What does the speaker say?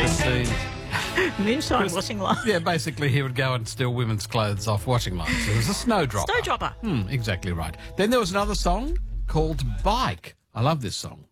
scenes. Moonshine washing line. Yeah, basically he would go and steal women's clothes off washing lines. It was a snowdropper. Snowdropper. Exactly right. Then there was another song called Bike. I love this song.